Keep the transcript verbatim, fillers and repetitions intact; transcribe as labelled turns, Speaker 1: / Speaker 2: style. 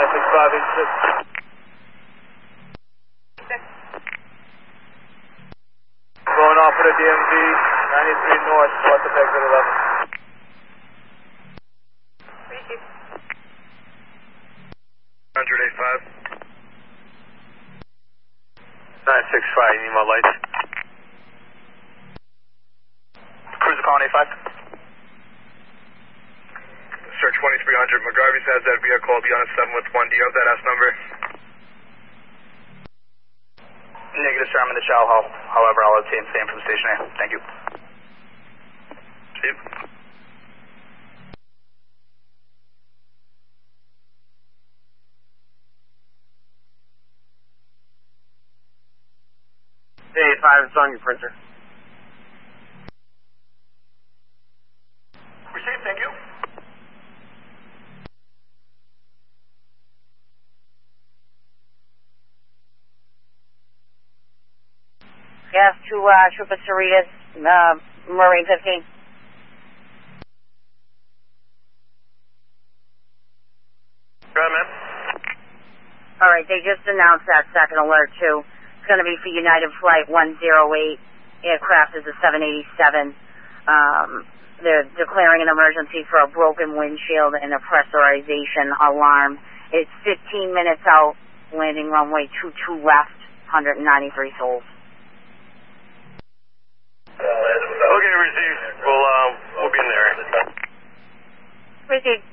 Speaker 1: six five eight six. Going off for the D M V, ninety-three north, north of exit eleven.
Speaker 2: Thank you.
Speaker 1: one hundred eight five. nine six five, you need my lights? Cruiser calling eight five. Sir, twenty-three hundred, McGarvey says that vehicle will be on a seven with one. Do you have that S number? Negative, sir, I'm in the shower hall. However, I'll obtain same from station A. Thank you. Steve? Hey, five, it's on your printer. Received, thank you.
Speaker 3: Yes, to uh, Trooper Cerritos, uh, Marine fifteen.
Speaker 1: Go ahead, ma'am.
Speaker 3: All right, they just announced that second alert, too. It's going to be for United Flight one oh eight. Aircraft is a seven eighty-seven. Um, they're declaring an emergency for a broken windshield and a pressurization alarm. It's fifteen minutes out, landing runway two two left, one hundred ninety-three souls.
Speaker 1: Okay, received. We'll, uh, we'll be in there.
Speaker 3: Received.